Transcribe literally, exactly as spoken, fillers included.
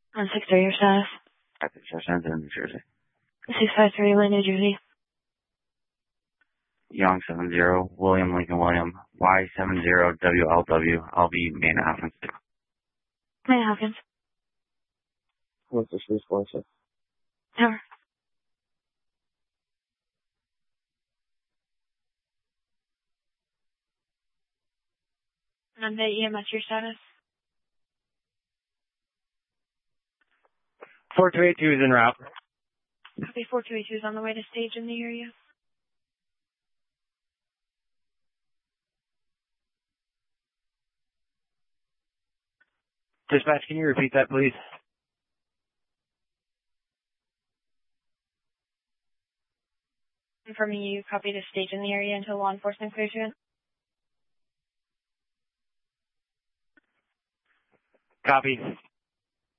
On six three, your status. Traffic Center, New Jersey. six five three, Lynn, New Jersey. Young seven zero, William Lincoln William, Y seven zero W L W, L B Main Hopkins. Main Hopkins. What's the street for, sir? Tower. And the E M S, your status. four two eight two is en route. Copy, four two eight two is on the way to stage in the area. Dispatch, can you repeat that, please? Confirming you copy the stage in the area until law enforcement clears you in. Copy.